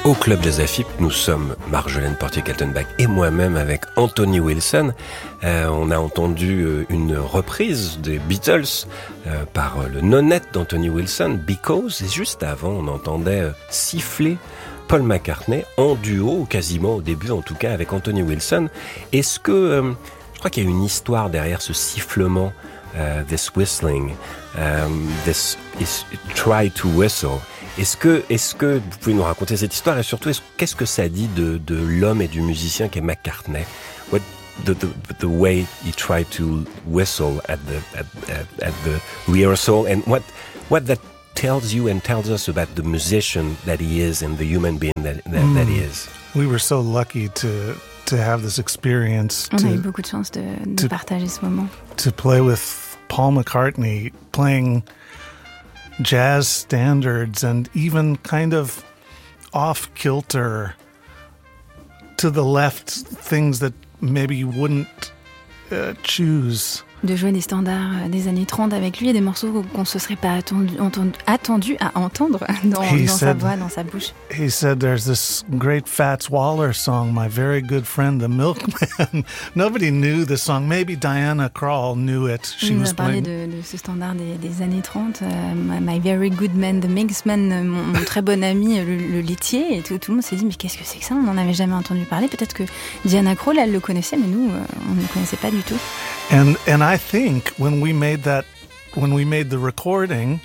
Au Club Jazz AFIP, nous sommes Marjolaine Portier-Kaltenbach et moi-même avec Anthony Wilson. On a entendu une reprise des Beatles par le nonnette d'Anthony Wilson, Because, et juste avant on entendait siffler Paul McCartney en duo, quasiment au début en tout cas, avec Anthony Wilson. Est-ce que, je crois qu'il y a une histoire derrière ce sifflement, this whistling, this is try to whistle. Est-ce que vous pouvez nous raconter cette histoire et surtout qu'est-ce que ça dit de l'homme et du musicien qu'est McCartney? What the way he tried to whistle at the rehearsal, and what that tells you and tells us about the musician that he is and the human being that he is. We were so lucky to have this experience. On a eu beaucoup de chance de partager ce moment. To play with Paul McCartney, playing jazz standards and even kind of off-kilter, to the left, things that maybe you wouldn't choose. De jouer des standards des années 30 avec lui et des morceaux qu'on ne se serait pas attendu à entendre dans sa voix, dans sa bouche. He said there's this great Fats Waller song, My Very Good Friend, The Milkman. Nobody knew the song. Maybe Diana Krall knew it. She nous a parlé de ce standard des années 30, My Very Good Man, The Milkman, mon très bon ami, le laitier. Et tout le monde s'est dit, mais qu'est-ce que c'est que ça? On n'en avait jamais entendu parler. Peut-être que Diana Krall, elle le connaissait, mais nous, on ne le connaissait pas du tout. And I think when we made the recording,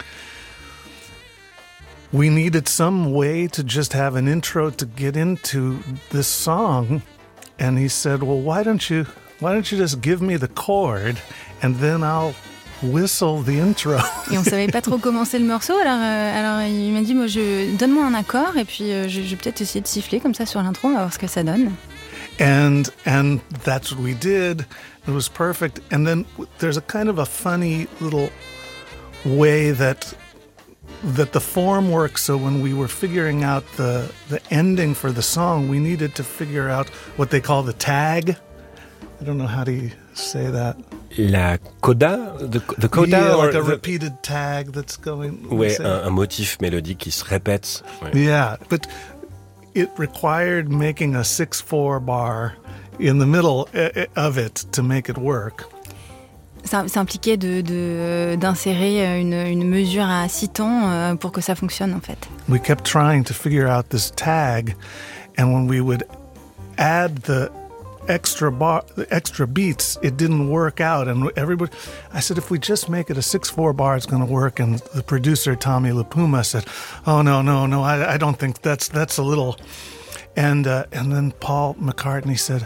we needed some way to just have an intro to get into this song. And he said, well, why don't you just give me the chord and then I'll whistle the intro. Et on savait pas trop commencer le morceau, alors il m'a dit, moi, donne-moi un accord et puis je vais peut-être essayer de siffler comme ça sur l'intro, on va voir ce que ça donne. And that's what we did. It was perfect. And then there's a kind of a funny little way that the form works. So when we were figuring out the ending for the song, we needed to figure out what they call the tag. I don't know how do you say that. La coda, the coda, yeah, like a repeated tag that's going. Ouais, un motif mélodique qui se répète. Ouais. Yeah, but it required making a 6/4 bar in the middle of it to make it work. Ça impliquait d'insérer une mesure à 6 temps pour que ça fonctionne en fait. We kept trying to figure out this tag, and when we would add the extra beats, it didn't work out. And I said, if we just make it a 6/4 bar, it's going to work. And the producer, Tommy LaPuma, said, oh, no, I don't think that's a little. And then Paul McCartney said,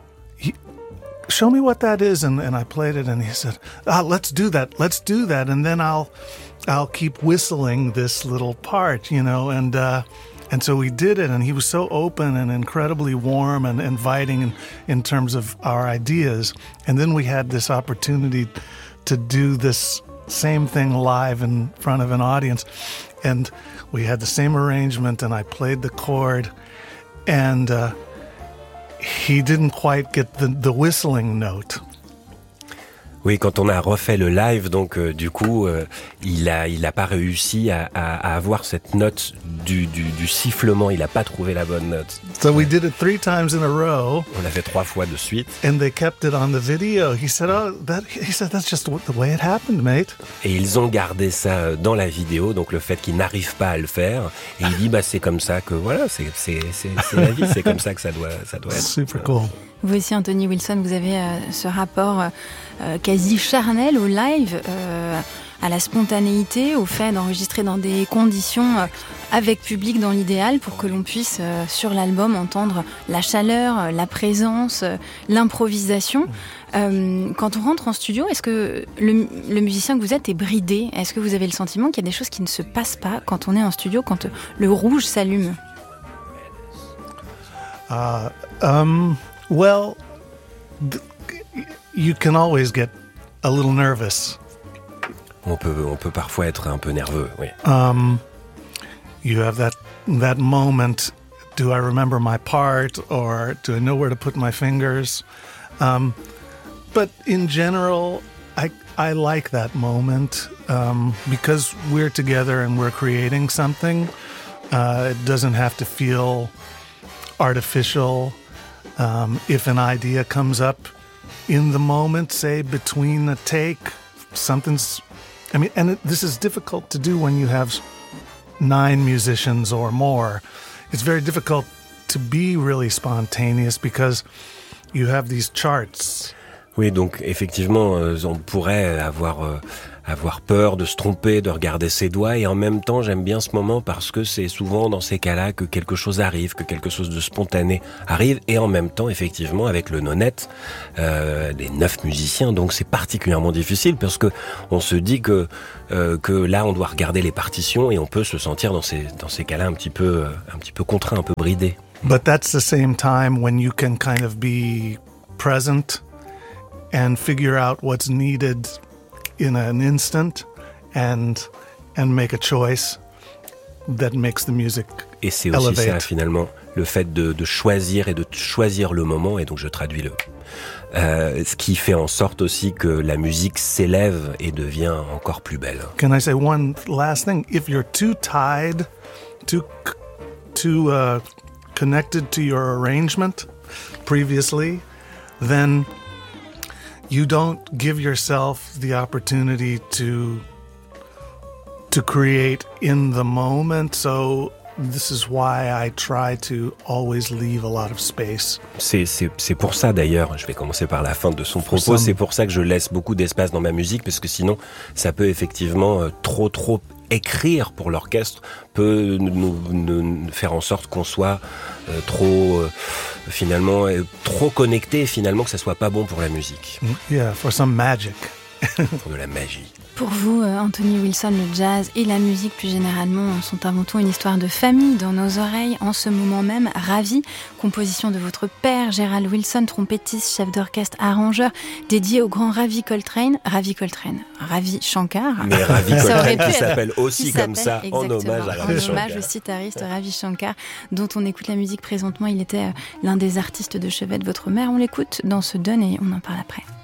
show me what that is. And I played it, and he said, let's do that. And then I'll keep whistling this little part, and so we did it, and he was so open and incredibly warm and inviting in terms of our ideas. And then we had this opportunity to do this same thing live in front of an audience. And we had the same arrangement, and I played the chord, and he didn't quite get the whistling note. Oui, quand on a refait le live, donc du coup, il a pas réussi à avoir cette note du sifflement. Il a pas trouvé la bonne note. So we did it 3 times in a row. On l'a fait 3 fois de suite. And they kept it on the video. He said, that's just the way it happened, mate. Et ils ont gardé ça dans la vidéo, donc le fait qu'ils n'arrivent pas à le faire. Et il dit, c'est comme ça que voilà, c'est la vie, c'est comme ça que ça doit être. Super cool. Vous aussi, Anthony Wilson, vous avez ce rapport quasi charnel au live, à la spontanéité, au fait d'enregistrer dans des conditions avec public dans l'idéal pour que l'on puisse, sur l'album, entendre la chaleur, la présence, l'improvisation. Quand on rentre en studio, est-ce que le musicien que vous êtes est bridé? Est-ce que vous avez le sentiment qu'il y a des choses qui ne se passent pas quand on est en studio, quand le rouge s'allume? Well, you can always get a little nervous. On peut parfois être un peu nerveux, oui. You have that moment. Do I remember my part, or do I know where to put my fingers? But in general, I like that moment because we're together and we're creating something. It doesn't have to feel artificial. If an idea comes up in the moment, say between a take, this is difficult to do when you have 9 musicians or more. It's very difficult to be really spontaneous because you have these charts. Oui, donc effectivement, on pourrait avoir peur de se tromper, de regarder ses doigts, et en même temps, j'aime bien ce moment parce que c'est souvent dans ces cas-là que quelque chose arrive, que quelque chose de spontané arrive, et en même temps, effectivement, avec le Nonette, les 9 musiciens, donc c'est particulièrement difficile parce que on se dit que là, on doit regarder les partitions et on peut se sentir dans ces cas-là un petit peu contraint, un peu bridé. But that's the same time when you can kind of be present and figure out what's needed in an instant and make a choice that makes the music elevate. Et c'est aussi ça finalement, le fait de choisir et de choisir le moment, et donc je traduis ce qui fait en sorte aussi que la musique s'élève et devient encore plus belle. Can I say one last thing? If you're too tied, too connected to your arrangement previously, then you don't give yourself the opportunity to create in the moment. So this is why I try to always leave a lot of space. C'est pour ça d'ailleurs, je vais commencer par la fin de son propos, c'est pour ça que je laisse beaucoup d'espace dans ma musique, parce que sinon ça peut effectivement trop écrire pour l'orchestre peut nous faire en sorte qu'on soit trop connecté, et finalement que ça soit pas bon pour la musique. Yeah, for some magic. Pour de la magie. Pour vous, Anthony Wilson, le jazz et la musique plus généralement sont avant tout une histoire de famille dans nos oreilles. En ce moment même, Ravi, composition de votre père, Gerald Wilson, trompettiste, chef d'orchestre, arrangeur, dédié au grand Ravi Shankar. Mais Ravi Coltrane qui s'appelle aussi comme ça, en hommage à Ravi Shankar. En hommage au sitariste Ravi Shankar, dont on écoute la musique présentement. Il était l'un des artistes de chevet de votre mère. On l'écoute dans ce Done et on en parle après.